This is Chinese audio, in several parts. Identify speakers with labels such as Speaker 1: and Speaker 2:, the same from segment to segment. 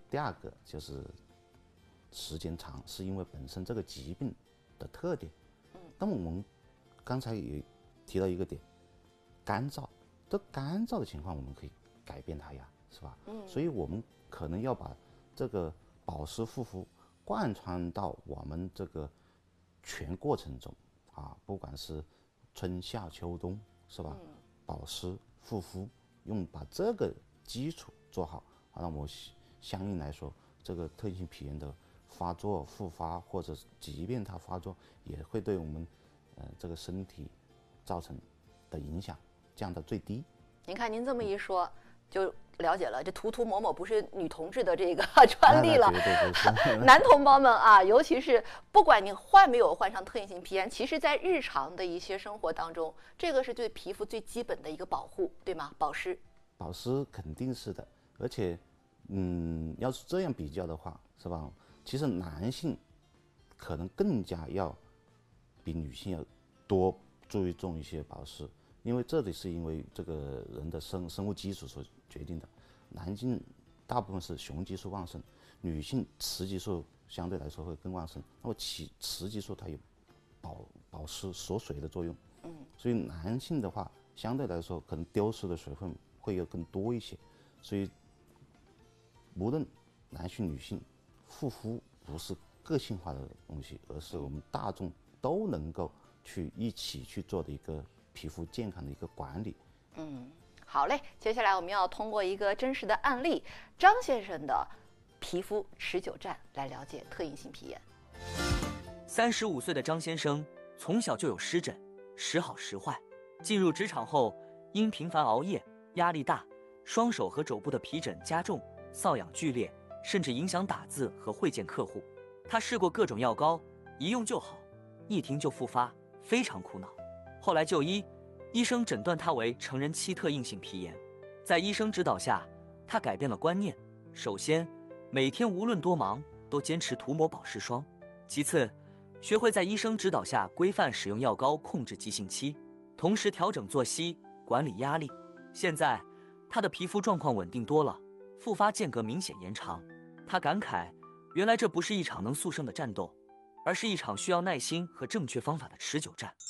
Speaker 1: 第二个就是时间长，是因为本身这个疾病的特点。那么我们刚才也提到一个点，干燥，这干燥的情况我们可以改变它呀，是吧？所以我们可能要把这个保湿护肤贯穿到我们这个全过程中啊，不管是春夏秋冬，是吧？保湿护肤，把这个基础做好，那我相应来说，这个特异性皮炎的发作、复发，或者即便它发作，也会对我们这个身体造成的影响降到最低。
Speaker 2: 您看您这么一说，就了解了，这涂涂抹抹不是女同志的这个专利了，男同胞们啊，尤其是不管你患没有患上特异性皮炎，其实在日常的一些生活当中，这个是对皮肤最基本的一个保护，对吗？保湿
Speaker 1: 肯定是的，而且要是这样比较的话，是吧？其实男性可能更加要比女性要多注重一些保湿，因为这里是因为这个人的生物基础所决定的。男性大部分是雄激素旺盛，女性雌激素相对来说会更旺盛。那么雌激素它有保湿锁水的作用，所以男性的话相对来说可能丢失的水分会要更多一些。所以无论男性女性，护肤不是个性化的东西，而是我们大众都能够一起去做的一个皮肤健康的一个管理。
Speaker 2: 好嘞，接下来我们要通过一个真实的案例，张先生的皮肤持久战来了解特异性皮炎。
Speaker 3: 35岁的张先生从小就有湿疹，时好时坏。进入职场后，因频繁熬夜、压力大，双手和肘部的皮疹加重，瘙痒剧烈，甚至影响打字和会见客户。他试过各种药膏，一用就好，一停就复发，非常苦恼。后来就医，医生诊断他为成人期特异性皮炎。在医生指导下，他改变了观念。首先，每天无论多忙都坚持涂抹保湿霜；其次，学会在医生指导下规范使用药膏，控制急性期，同时调整作息，管理压力。现在，他的皮肤状况稳定多了，复发间隔明显延长。他感慨，原来这不是一场能速胜的战斗，而是一场需要耐心和正确方法的持久战。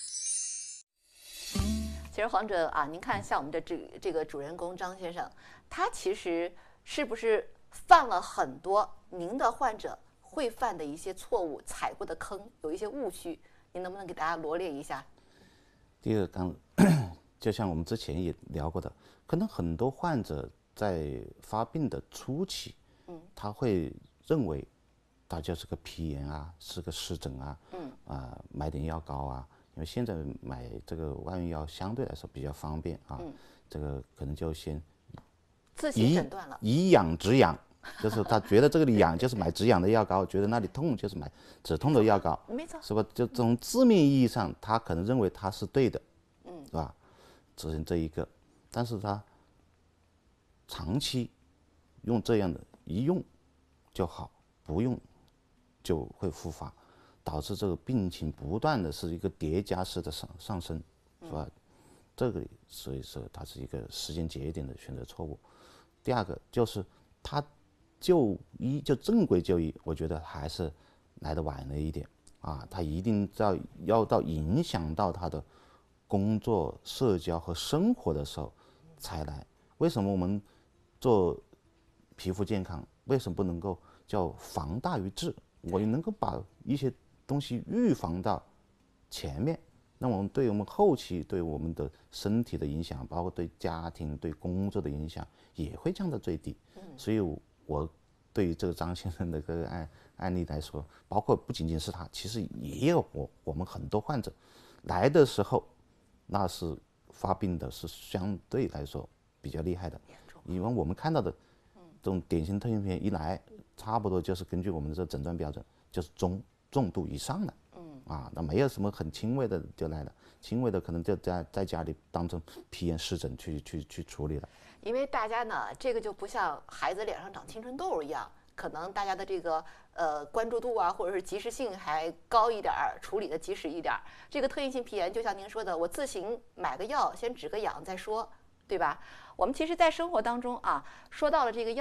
Speaker 2: 其实黄者啊，您看像我们的这个主人公张先生，他其实是不是犯了很多您的患者会犯的一些错误，踩过的坑，有一些误区，您能不能给大家罗列一下？
Speaker 1: 第二个，就像我们之前也聊过的，可能很多患者在发病的初期，他会认为他就是个皮炎啊，是个湿疹啊，买点药膏啊。因为现在买这个外用药相对来说比较方便啊，这个可能就先
Speaker 2: 自行诊断了，
Speaker 1: 以痒止痒，就是他觉得这里痒就是买止痒的药膏，觉得那里痛就是买止痛的药膏，
Speaker 2: 没错，
Speaker 1: 是吧？就从字面意义上，他可能认为他是对的，是吧？执行这一个，但是他长期用这样的一用就好，不用就会复发。导致这个病情不断的是一个叠加式的上升，是吧？这个所以说它是一个时间节点的选择错误。第二个就是他就正规就医，我觉得还是来得晚了一点啊，他一定要到影响到他的工作、社交和生活的时候才来。为什么我们做皮肤健康，为什么不能够叫防大于治？我能够把一些东西预防到前面，那我们对我们后期对我们的身体的影响，包括对家庭、对工作的影响，也会降到最低。所以我对于这个张先生的这个案例来说，包括不仅仅是他，其实也有我们很多患者来的时候，那是发病的是相对来说比较厉害的，因为我们看到的这种典型特异性皮炎一来，差不多就是根据我们的这诊断标准，就是重度以上的，那没有什么很轻微的就来了，轻微的可能就在家里当成皮炎湿疹去处理了。
Speaker 2: 因为大家呢，这个就不像孩子脸上长青春痘一样，可能大家的这个关注度啊，或者是及时性还高一点儿，处理的及时一点儿。这个特异性皮炎，就像您说的，我自行买个药，先止个痒再说，对吧？我们其实，在生活当中啊，说到了这个药。